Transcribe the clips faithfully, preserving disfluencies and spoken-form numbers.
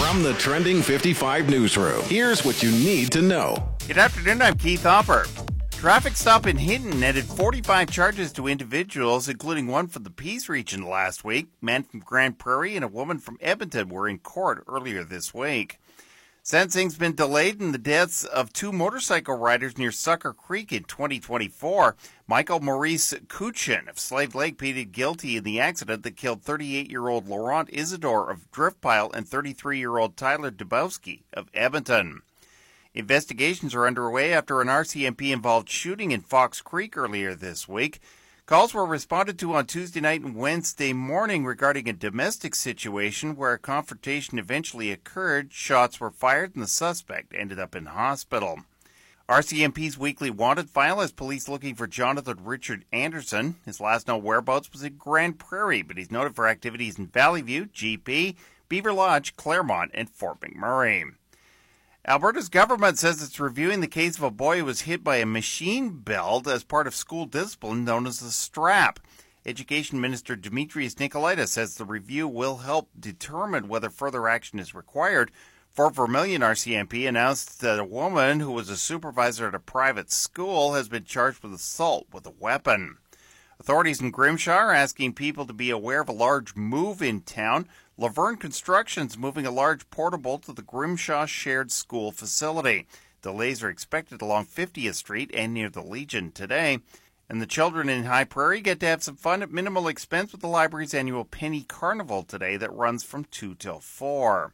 From the Trending fifty-five newsroom, here's what you need to know. Good afternoon, I'm Keith Hopper. Traffic stop in Hinton added forty-five charges to individuals, including one from the Peace region last week. Men from Grand Prairie and a woman from Edmonton were in court earlier this week. Sentencing's been delayed in the deaths of two motorcycle riders near Sucker Creek in twenty twenty-four. Michael Maurice Kuchin of Slave Lake pleaded guilty in the accident that killed thirty-eight-year-old Laurent Isidore of Driftpile and thirty-three-year-old Tyler Dubowski of Edmonton. Investigations are underway after an R C M P-involved shooting in Fox Creek earlier this week. Calls were responded to on Tuesday night and Wednesday morning regarding a domestic situation where a confrontation eventually occurred. Shots were fired and the suspect ended up in hospital. R C M P's weekly wanted file has police looking for Jonathan Richard Anderson. His last known whereabouts was in Grand Prairie, but he's noted for activities in Valley View, G P, Beaver Lodge, Claremont, and Fort McMurray. Alberta's government says it's reviewing the case of a boy who was hit by a machine belt as part of school discipline known as the strap. Education Minister Demetrius Nicolaitis says the review will help determine whether further action is required. Fort Vermilion R C M P announced that a woman who was a supervisor at a private school has been charged with assault with a weapon. Authorities in Grimshaw are asking people to be aware of a large move in town. Laverne Construction's moving a large portable to the Grimshaw Shared School facility. Delays are expected along fiftieth Street and near the Legion today. And the children in High Prairie get to have some fun at minimal expense with the library's annual Penny Carnival today that runs from two till four.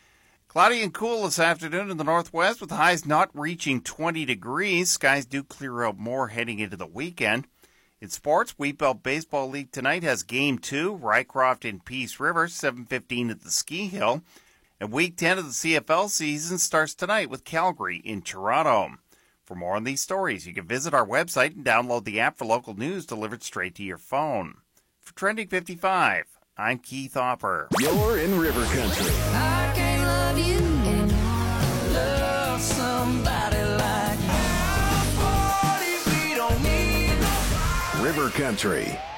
Cloudy and cool this afternoon in the northwest with highs not reaching twenty degrees. Skies do clear out more heading into the weekend. In sports, Wheatbelt Baseball League tonight has Game two, Rycroft and Peace River, seven fifteen at the Ski Hill. And Week ten of the C F L season starts tonight with Calgary in Toronto. For more on these stories, you can visit our website and download the app for local news delivered straight to your phone. For Trending fifty-five, I'm Keith Hopper. You're in River Country. I can't love you anymore. Love somebody like River Country.